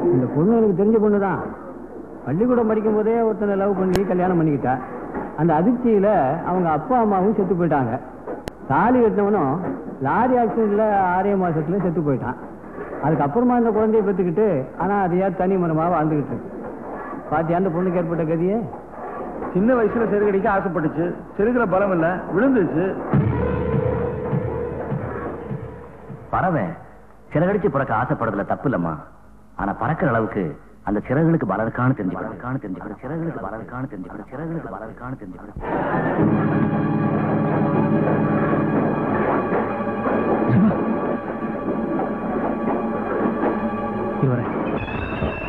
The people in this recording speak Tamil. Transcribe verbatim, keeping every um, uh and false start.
இந்த பொண்ணு எனக்கு தெரிஞ்ச பொண்ணு தான். பள்ளிக்கூடம் படிக்கும் போதே ஒருத்தனை லவ் பண்ணி கல்யாணம் பண்ணிக்கிட்டா. அந்த அதிர்ச்சியில அவங்க அப்பா அம்மாவும் செத்து போயிட்டாங்க. தாலி கட்டினவனும் லாரி ஆக்சிடென்ட்ல ஆறே மாசத்துல செத்து போயிட்டான். அதுக்கப்புறமா இந்த குழந்தைய பெற்றுக்கிட்டு ஆனா அதையா தனி மரமாக வாழ்ந்துகிட்டு இருக்கு. பாத்தியா அந்த பொண்ணுக்கு ஏற்பட்ட கதியே? சின்ன வயசுல செருகடிக்க ஆசைப்பட்டுச்சு, செருகிற பலம் இல்ல, விழுந்துச்சு. பறவை சிறகடிச்சு பிறக்க ஆசைப்படுறதுல தப்பு இல்லம்மா. ஆனா பறக்கிற அளவுக்கு அந்த சிறகுகளுக்கு பலருக்கான தெரிஞ்சுக்கணும் தெரிஞ்சுக்கணும் சிறகுகளுக்கு பலருக்கான தெரிஞ்சுக்கணும் சிறகுகளுக்கு பலருக்கான தெரிஞ்சுக்கணும்.